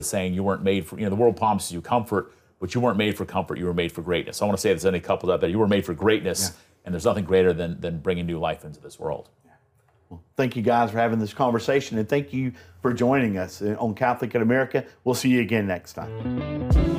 saying you weren't made for, the world promises you comfort, but you weren't made for comfort, you were made for greatness. So I want to say there's any couples out there, you were made for greatness, and there's nothing greater than bringing new life into this world. Well, thank you guys for having this conversation, and thank you for joining us on Catholic in America. We'll see you again next time.